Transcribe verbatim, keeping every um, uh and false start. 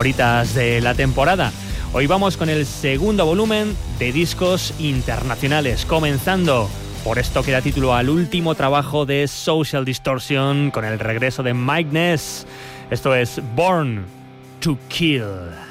favoritas de la temporada. Hoy vamos con el segundo volumen de discos internacionales, comenzando por esto que da título al último trabajo de Social Distortion con el regreso de Mike Ness. Esto es Born to Kill.